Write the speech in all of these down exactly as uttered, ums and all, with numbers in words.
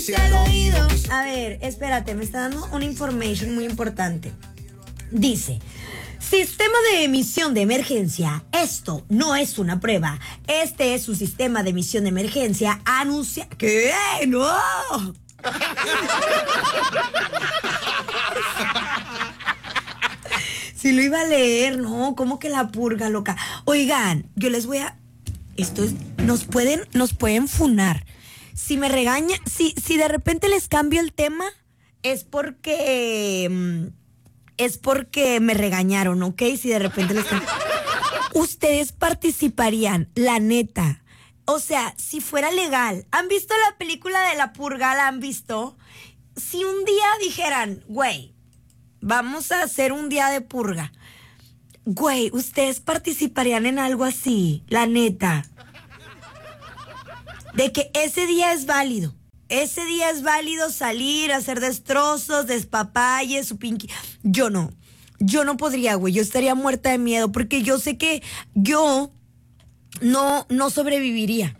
dice al oído. A ver, espérate, me está dando una information muy importante. Dice: sistema de emisión de emergencia. Esto no es una prueba. Este es su sistema de emisión de emergencia. Anuncia... ¿Qué? ¡No! Si lo iba a leer, no, ¿cómo que la purga, loca? Oigan, yo les voy a... Esto es... Nos pueden, nos pueden funar. Si me regaña, si, si de repente les cambio el tema, es porque... Es porque me regañaron, ¿ok? Si de repente les cambio... Ustedes participarían, la neta. O sea, si fuera legal. ¿Han visto la película de La Purga? ¿La han visto? Si un día dijeran, güey, vamos a hacer un día de purga. Güey, ¿ustedes participarían en algo así? La neta. De que ese día es válido. Ese día es válido salir, hacer destrozos, despapalles, su pinky. Yo no. Yo no podría, güey. Yo estaría muerta de miedo porque yo sé que yo no, no sobreviviría.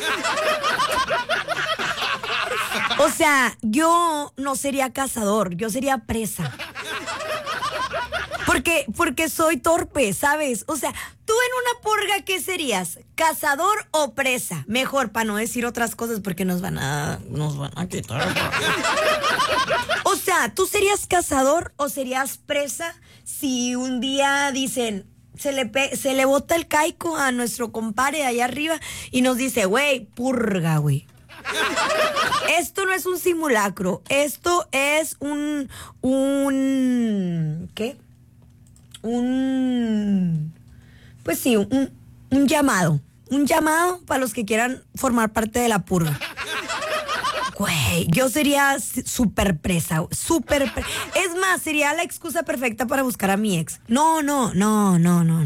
O sea, yo no sería cazador, yo sería presa. Porque, porque soy torpe, ¿sabes? O sea, tú en una purga, ¿qué serías? ¿Cazador o presa? Mejor, para no decir otras cosas porque nos van a, nos van a quitar. O sea, ¿tú serías cazador o serías presa si un día dicen, se le, pe- se le bota el caico a nuestro compadre de allá arriba y nos dice, güey, purga, güey? Esto no es un simulacro, esto es un, un, ¿qué? Un, pues sí, un, un llamado, un llamado para los que quieran formar parte de la purga. Güey, yo sería súper presa, súper presa. Es más, sería la excusa perfecta para buscar a mi ex. No, no, no, no, no.